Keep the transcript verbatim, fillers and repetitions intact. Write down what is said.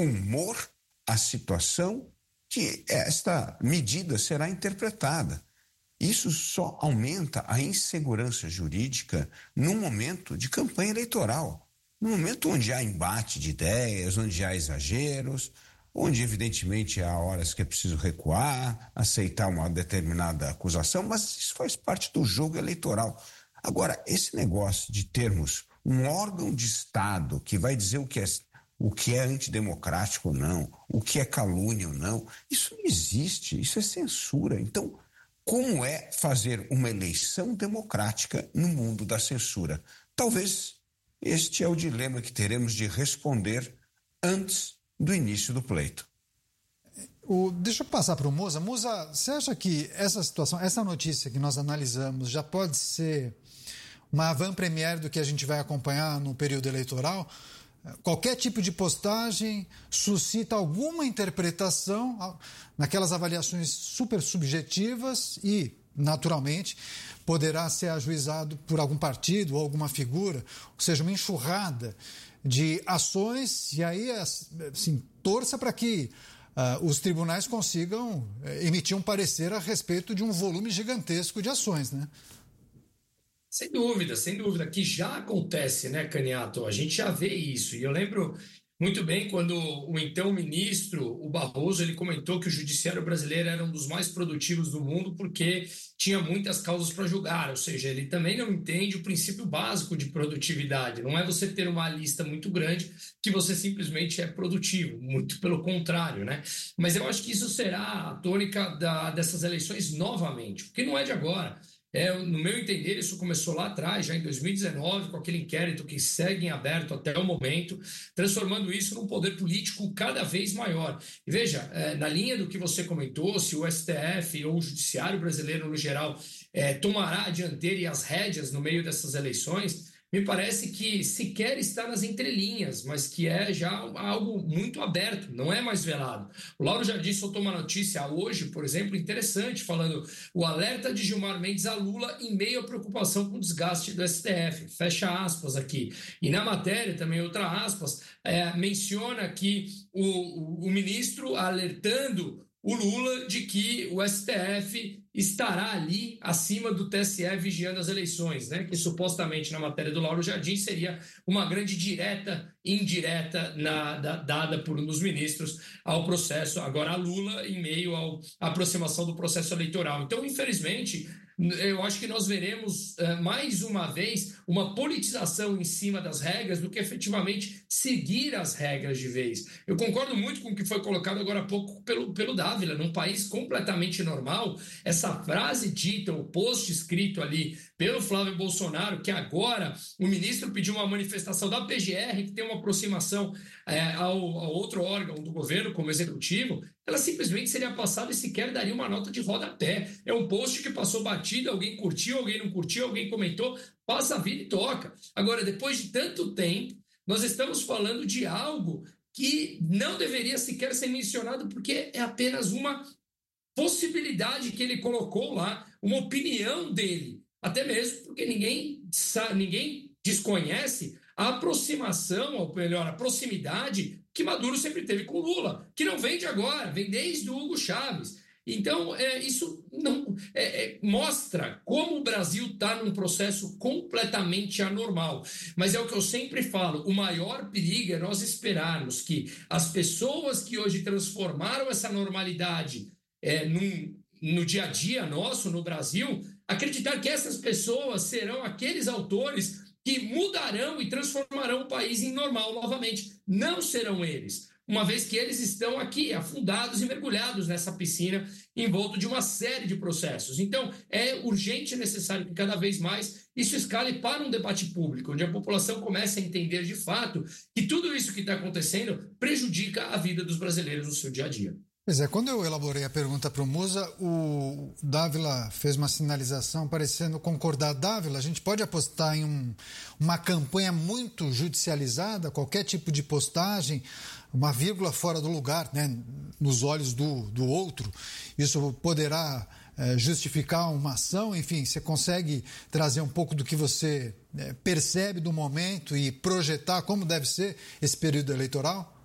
humor à situação que esta medida será interpretada. Isso só aumenta a insegurança jurídica num momento de campanha eleitoral, num momento onde há embate de ideias, onde há exageros, onde evidentemente há horas que é preciso recuar, aceitar uma determinada acusação, mas isso faz parte do jogo eleitoral. Agora, esse negócio de termos um órgão de Estado que vai dizer o que é, o que é antidemocrático ou não, o que é calúnia ou não, isso não existe, isso é censura. Então, como é fazer uma eleição democrática no mundo da censura? Talvez este é o dilema que teremos de responder antes do início do pleito. O, deixa eu passar para o Musa. Musa, você acha que essa situação, essa notícia que nós analisamos já pode ser uma avant-première do que a gente vai acompanhar no período eleitoral? Qualquer tipo de postagem suscita alguma interpretação naquelas avaliações super subjetivas e, naturalmente, poderá ser ajuizado por algum partido ou alguma figura, ou seja, uma enxurrada de ações, e aí, assim, torça para que uh, os tribunais consigam uh, emitir um parecer a respeito de um volume gigantesco de ações, né? Sem dúvida, sem dúvida, que já acontece, né, Caniato? A gente já vê isso. E eu lembro muito bem quando o então ministro, o Barroso, ele comentou que o judiciário brasileiro era um dos mais produtivos do mundo porque tinha muitas causas para julgar, ou seja, ele também não entende o princípio básico de produtividade. Não é você ter uma lista muito grande que você simplesmente é produtivo, muito pelo contrário, né? Mas eu acho que isso será a tônica da, dessas eleições novamente, porque não é de agora. É, no meu entender, isso começou lá atrás, já em dois mil e dezenove, com aquele inquérito que segue em aberto até o momento, transformando isso num poder político cada vez maior. E veja, é, na linha do que você comentou, se o S T F ou o Judiciário brasileiro no geral é, tomará a dianteira e as rédeas no meio dessas eleições, me parece que sequer está nas entrelinhas, mas que é já algo muito aberto, não é mais velado. O Lauro Jardim soltou uma notícia hoje, por exemplo, interessante, falando o alerta de Gilmar Mendes a Lula em meio à preocupação com o desgaste do S T F, fecha aspas aqui. E na matéria, também outra aspas, é, menciona que o, o, o ministro alertando o Lula de que o S T F estará ali acima do T S E vigiando as eleições, né? Que supostamente na matéria do Lauro Jardim seria uma grande direta indireta na, da, dada por um dos ministros ao processo, agora a Lula, em meio ao, à aproximação do processo eleitoral. Então, infelizmente, eu acho que nós veremos uh, mais uma vez uma politização em cima das regras do que efetivamente seguir as regras de vez. Eu concordo muito com o que foi colocado agora há pouco pelo, pelo Dávila, num país completamente normal, essa frase dita, o post escrito ali pelo Flávio Bolsonaro, que agora o ministro pediu uma manifestação da P G R, que tem uma aproximação é, ao, ao outro órgão do governo, como executivo, ela simplesmente seria passada e sequer daria uma nota de rodapé. É um post que passou batida, alguém curtiu, alguém não curtiu, alguém comentou, passa a vida e toca. Agora, depois de tanto tempo, nós estamos falando de algo que não deveria sequer ser mencionado, porque é apenas uma possibilidade que ele colocou lá, uma opinião dele, até mesmo porque ninguém sabe, ninguém desconhece a aproximação, ou melhor, a proximidade que Maduro sempre teve com Lula, que não vem de agora, vem desde o Hugo Chávez. Então, é, isso não é, é, mostra como o Brasil está num processo completamente anormal. Mas é o que eu sempre falo, o maior perigo é nós esperarmos que as pessoas que hoje transformaram essa normalidade é, num, no dia a dia nosso, no Brasil, acreditar que essas pessoas serão aqueles autores que mudarão e transformarão o país em normal novamente. Não serão eles, uma vez que eles estão aqui afundados e mergulhados nessa piscina, envolto de uma série de processos. Então, é urgente e necessário que cada vez mais isso escale para um debate público, onde a população comece a entender de fato que tudo isso que está acontecendo prejudica a vida dos brasileiros no seu dia a dia. Pois é, quando eu elaborei a pergunta para o Musa, o Dávila fez uma sinalização parecendo concordar. Dávila, a gente pode apostar em um, uma campanha muito judicializada, qualquer tipo de postagem, uma vírgula fora do lugar, né, nos olhos do, do outro, isso poderá é, justificar uma ação, enfim, você consegue trazer um pouco do que você é, percebe do momento e projetar como deve ser esse período eleitoral?